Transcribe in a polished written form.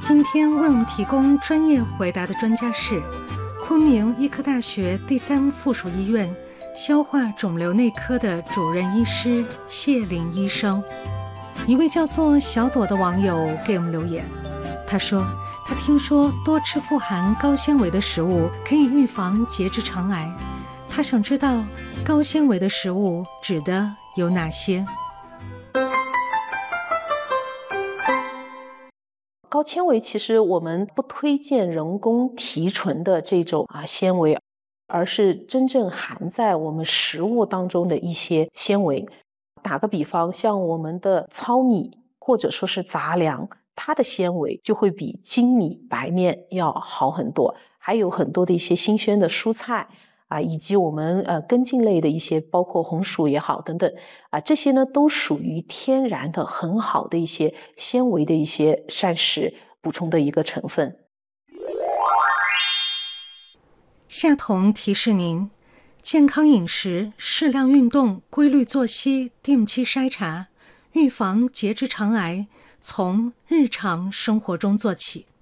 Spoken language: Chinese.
今天为我们提供专业回答的专家是昆明医科大学第3附属医院消化肿瘤内科的主任医师谢林医生。一位叫做小朵的网友给我们留言，他说他听说多吃富含高纤维的食物可以预防结直肠癌，他想知道高纤维的食物指的有哪些。 高纤维其实我们不推荐人工提纯的这种纤维，而是真正含在我们食物当中的一些纤维。打个比方，像我们的糙米或者说是杂粮，它的纤维就会比精米白面要好很多。还有很多的一些新鲜的蔬菜以及我们根茎类的一些，包括红薯也好等等这些呢都属于天然的很好的一些纤维的一些膳食补充的一个成分。 夏彤提示您，健康饮食、适量运动、规律作息、定期筛查，预防结直肠癌，从日常生活中做起。